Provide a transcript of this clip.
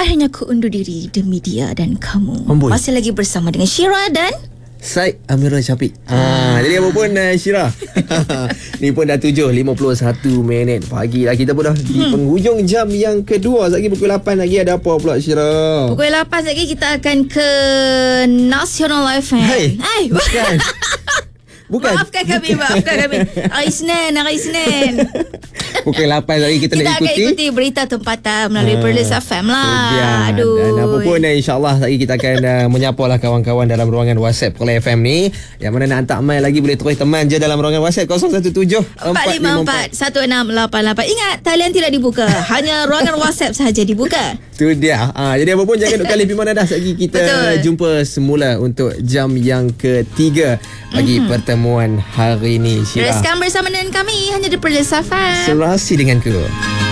Akhirnya aku undur diri demi dia dan kamu. Amboi. Masih lagi bersama dengan Syira dan Syed Amirul Syafiq. Jadi apa pun Syirah. Ni pun dah 7:51 pagi dah. Kita pun dah di penghujung jam yang kedua. Lagi pukul 8 lagi ada apa pula Syirah? pukul 8 lagi kita akan ke Nasional FM. Hai, bukan. Bukan. Maafkan kami. Hari Isnin. Pukul 8 lagi kita nak akan ikuti berita tempatan melalui Perlis FM lah. Dan apa pun insyaAllah lagi kita akan menyapa lah kawan-kawan dalam ruangan WhatsApp Perlis FM ni. Yang mana nak hantar mail lagi boleh terus teman je dalam ruangan WhatsApp 017-454-1688. Ingat, talian tidak dibuka. Hanya ruangan WhatsApp sahaja dibuka. Tu dia. Jadi apa pun jangan duk kali pergi mana dah. Lagi kita jumpa semula untuk jam yang ketiga bagi pertemuan hari ni. Teruskan bersama dengan kami hanya di Perlis FM. Serasi denganku.